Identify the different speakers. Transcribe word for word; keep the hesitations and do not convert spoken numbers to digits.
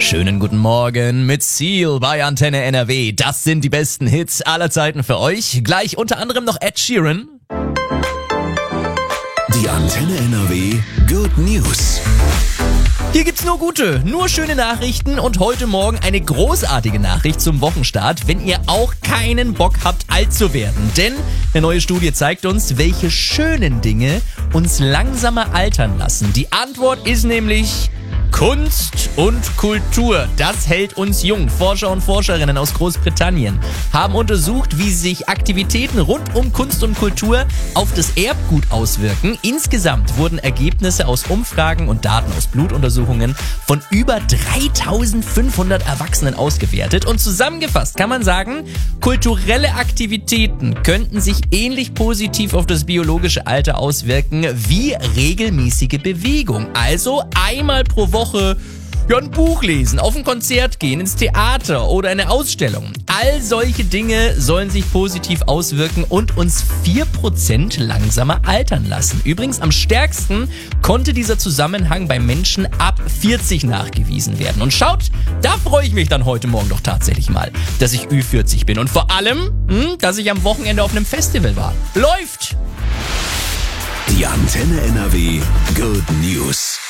Speaker 1: Schönen guten Morgen mit Seal bei Antenne N R W. Das sind die besten Hits aller Zeiten für euch. Gleich unter anderem noch Ed Sheeran.
Speaker 2: Die Antenne N R W Good News.
Speaker 1: Hier gibt's nur gute, nur schöne Nachrichten und heute Morgen eine großartige Nachricht zum Wochenstart, wenn ihr auch keinen Bock habt, alt zu werden. Denn eine neue Studie zeigt uns, welche schönen Dinge uns langsamer altern lassen. Die Antwort ist nämlich Kunst und Kultur. Das hält uns jung. Forscher und Forscherinnen aus Großbritannien haben untersucht, wie sich Aktivitäten rund um Kunst und Kultur auf das Erbgut auswirken. Insgesamt wurden Ergebnisse aus Umfragen und Daten aus Blutuntersuchungen von über dreitausendfünfhundert Erwachsenen ausgewertet. Und zusammengefasst kann man sagen, kulturelle Aktivitäten könnten sich ähnlich positiv auf das biologische Alter auswirken wie regelmäßige Bewegung. Also einmal pro Woche ja, ein Buch lesen, auf ein Konzert gehen, ins Theater oder eine Ausstellung. All solche Dinge sollen sich positiv auswirken und uns vier Prozent langsamer altern lassen. Übrigens am stärksten konnte dieser Zusammenhang bei Menschen ab vierzig nachgewiesen werden. Und schaut, da freue ich mich dann heute Morgen doch tatsächlich mal, dass ich Ü vierzig bin. Und vor allem, hm, dass ich am Wochenende auf einem Festival war. Läuft!
Speaker 2: Die Antenne N R W Good News.